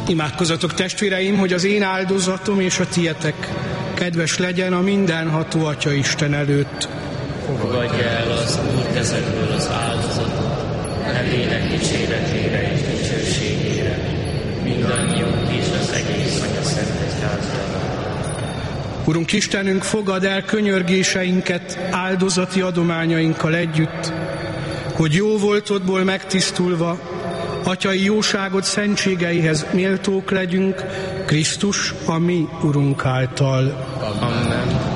Imádkozzatok, testvéreim, hogy az én áldozatom és a tietek kedves legyen a mindenható Atya Isten előtt. Fogadja el az Úr kezedből az áldozatot, nevének dicséretére és dicsőségére, mindannyiunk és az egész Anya Szentegyházra. Urunk Istenünk, fogadd el könyörgéseinket áldozati adományainkkal együtt, hogy jó voltodból megtisztulva, Atyai jóságod szentségeihez méltók legyünk, Krisztus, a mi Urunk által. Amen.